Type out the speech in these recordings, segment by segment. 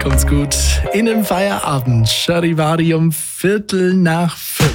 kommt's gut. In den Feierabend, Charivari um 5:45.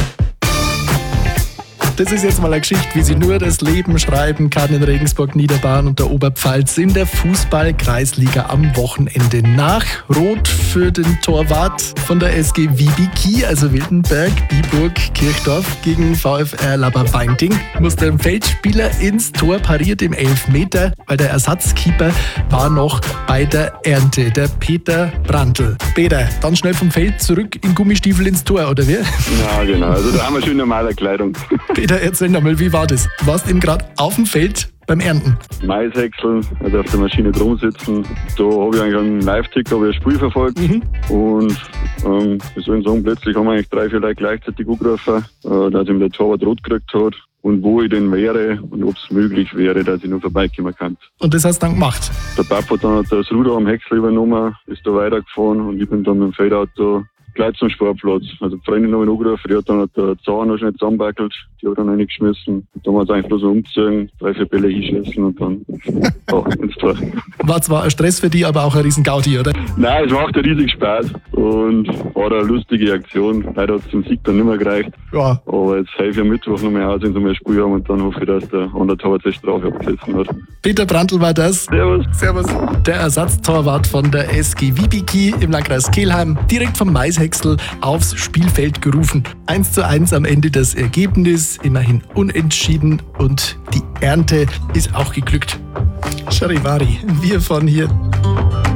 Das ist jetzt mal eine Geschichte, wie sie nur das Leben schreiben kann in Regensburg, Niederbayern und der Oberpfalz in der Fußball-Kreisliga am Wochenende. Nach Rot für den Torwart von der SG Wiebikie, also Wildenberg, Biburg, Kirchdorf gegen VfR Laberweinting, musste ein Feldspieler ins Tor, pariert im Elfmeter, weil der Ersatzkeeper war noch bei der Ernte, der Peter Brandl. Peter, dann schnell vom Feld zurück in Gummistiefel ins Tor, oder wie? Ja, genau. Also da haben wir schön normale Kleidung. Peter, erzähl nochmal, wie war das? Du warst eben gerade auf dem Feld beim Ernten. Maishäckseln, also auf der Maschine drum sitzen. Da habe ich eigentlich einen Live-Ticker, habe ich ein Spiel verfolgt. Und wie soll ich sagen, plötzlich haben wir eigentlich 3, 4 Leute gleichzeitig angerufen, dass ihm der Torwart rot gekriegt hat und wo ich denn wäre und ob es möglich wäre, dass ich noch vorbeikommen kann. Und das hast du dann gemacht? Der Papa hat dann das Ruder am Häcksel übernommen, ist da weitergefahren und ich bin dann mit dem Feldauto gleich zum Sportplatz. Also die Freundin habe ich angerufen, die hat dann den Zahn noch schnell zusammengebackelt, die hat dann reingeschmissen. Und dann haben wir es eigentlich bloß so umgezogen, 3, 4 Bälle hinschießen und dann ins Tor. War zwar ein Stress für dich, aber auch ein riesen Gaudi, oder? Nein, es macht ja riesig Spaß und war eine lustige Aktion. Leider hat es zum Sieg dann nicht mehr gereicht. Ja. Aber jetzt helfe ich am Mittwoch noch mehr aus, wenn sie mal ein Spiel haben und dann hoffe ich, dass der andere Torwart seine Strafe abgesessen hat. Peter Brandl war das. Servus. Servus. Der Ersatztorwart von der SG Wiebikie im Landkreis Kelheim, direkt vom Maishäcksel aufs Spielfeld gerufen. 1:1 am Ende das Ergebnis, immerhin unentschieden und die Ernte ist auch geglückt. Charivari, wir von hier.